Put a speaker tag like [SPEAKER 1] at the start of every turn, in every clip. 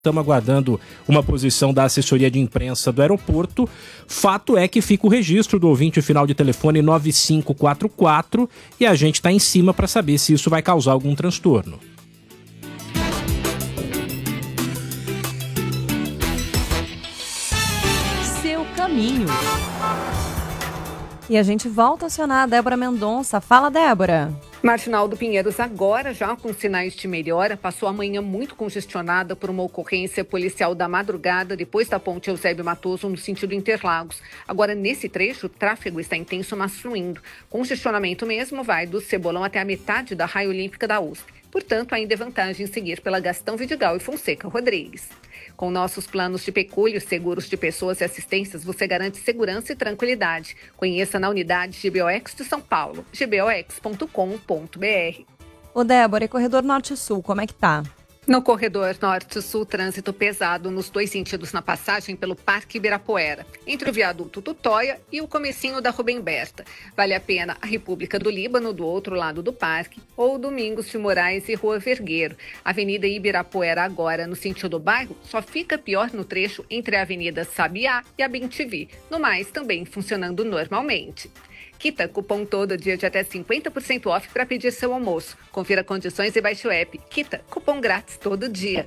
[SPEAKER 1] Estamos aguardando uma posição da assessoria de imprensa do aeroporto. Fato é que fica o registro do ouvinte final de telefone 9544 e a gente está em cima para saber se isso vai causar algum transtorno.
[SPEAKER 2] Seu caminho. E a gente volta a acionar a Débora Mendonça. Fala, Débora.
[SPEAKER 3] Marginal do Pinheiros agora já com sinais de melhora, passou a manhã muito congestionada por uma ocorrência policial da madrugada depois da ponte Eusébio Matoso no sentido Interlagos. Agora nesse trecho o tráfego está intenso, mas fluindo. Congestionamento mesmo vai do Cebolão até a metade da raia olímpica da USP. Portanto, ainda é vantagem seguir pela Gastão Vidigal e Fonseca Rodrigues. Com nossos planos de pecúlio, seguros de pessoas e assistências, você garante segurança e tranquilidade. Conheça na unidade GBOX de São Paulo, gbox.com.br.
[SPEAKER 2] Ô Débora, e corredor norte-sul, como é que tá?
[SPEAKER 3] No corredor norte-sul, trânsito pesado nos dois sentidos na passagem pelo Parque Ibirapuera, entre o viaduto Tutóia e o comecinho da Rubem Berta. Vale a pena a República do Líbano, do outro lado do parque, ou Domingos de Moraes e Rua Vergueiro. Avenida Ibirapuera agora, no sentido do bairro, só fica pior no trecho entre a Avenida Sabiá e a Bem-TV. No mais, também funcionando normalmente. Quita, cupom todo dia de até 50% off para pedir seu almoço. Confira condições e baixe o app. Quita, cupom grátis todo dia.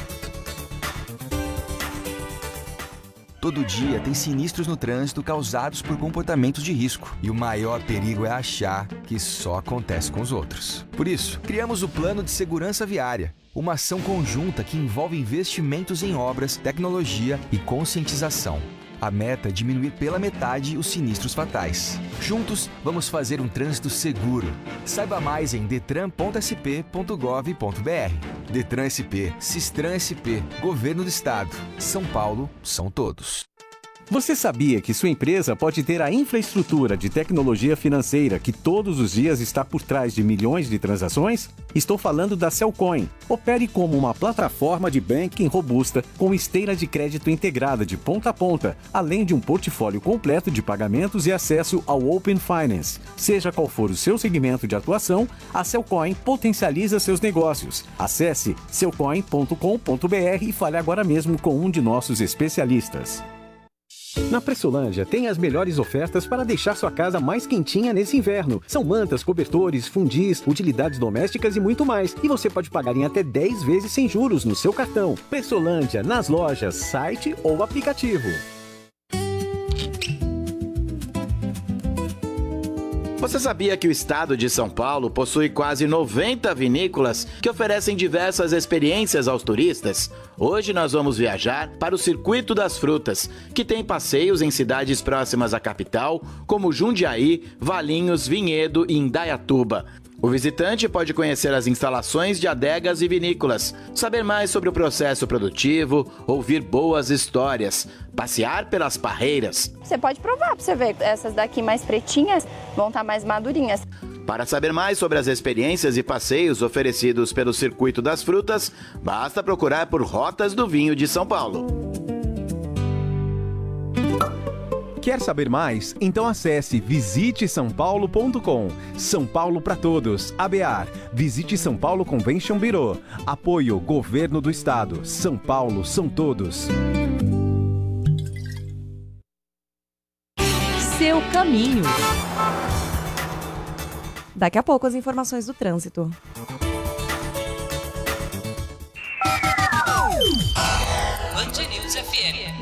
[SPEAKER 4] Todo dia tem sinistros no trânsito causados por comportamentos de risco. E o maior perigo é achar que só acontece com os outros. Por isso, criamos o Plano de Segurança Viária. Uma ação conjunta que envolve investimentos em obras, tecnologia e conscientização. A meta é diminuir pela metade os sinistros fatais. Juntos, vamos fazer um trânsito seguro. Saiba mais em detran.sp.gov.br. Detran SP, Sistran SP, Governo do Estado. São Paulo, são todos.
[SPEAKER 5] Você sabia que sua empresa pode ter a infraestrutura de tecnologia financeira que todos os dias está por trás de milhões de transações? Estou falando da Cellcoin. Opere como uma plataforma de banking robusta com esteira de crédito integrada de ponta a ponta, além de um portfólio completo de pagamentos e acesso ao Open Finance. Seja qual for o seu segmento de atuação, a Cellcoin potencializa seus negócios. Acesse cellcoin.com.br e fale agora mesmo com um de nossos especialistas. Na Pressolândia tem as melhores ofertas para deixar sua casa mais quentinha nesse inverno. São mantas, cobertores, fundis, utilidades domésticas e muito mais. E você pode pagar em até 10 vezes sem juros no seu cartão. Pressolândia, nas lojas, site ou aplicativo.
[SPEAKER 6] Você sabia que o estado de São Paulo possui quase 90 vinícolas que oferecem diversas experiências aos turistas? Hoje nós vamos viajar para o Circuito das Frutas, que tem passeios em cidades próximas à capital, como Jundiaí, Valinhos, Vinhedo e Indaiatuba. O visitante pode conhecer as instalações de adegas e vinícolas, saber mais sobre o processo produtivo, ouvir boas histórias, passear pelas parreiras.
[SPEAKER 7] Você pode provar para você ver, essas daqui mais pretinhas vão estar mais madurinhas.
[SPEAKER 6] Para saber mais sobre as experiências e passeios oferecidos pelo Circuito das Frutas, basta procurar por Rotas do Vinho de São Paulo.
[SPEAKER 8] Quer saber mais? Então acesse visitesaopaulo.com. São Paulo para todos. ABAR. Visite São Paulo Convention Bureau. Apoio Governo do Estado. São Paulo são todos.
[SPEAKER 2] Seu caminho. Daqui a pouco as informações do trânsito.
[SPEAKER 9] Band News FM.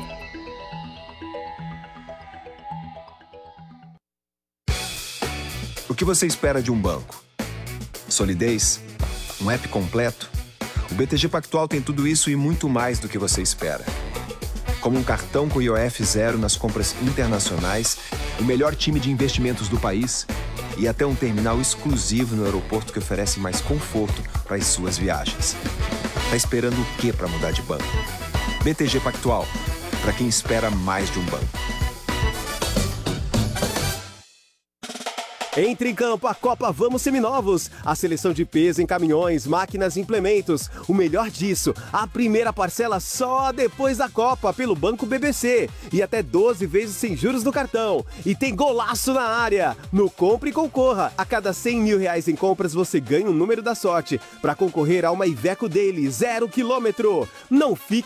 [SPEAKER 10] O que você espera de um banco? Solidez? Um app completo? O BTG Pactual tem tudo isso e muito mais do que você espera. Como um cartão com IOF zero nas compras internacionais, o melhor time de investimentos do país e até um terminal exclusivo no aeroporto que oferece mais conforto para as suas viagens. Tá esperando o quê para mudar de banco? BTG Pactual, para quem espera mais de um banco.
[SPEAKER 11] Entre em campo a Copa Vamos Seminovos. A seleção de peso em caminhões, máquinas e implementos. O melhor disso, a primeira parcela só depois da Copa pelo Banco BBC. E até 12 vezes sem juros no cartão. E tem golaço na área. No Compre e Concorra. A cada 100 mil reais em compras você ganha um número da sorte para concorrer a uma Iveco Daily 0 km. Não fique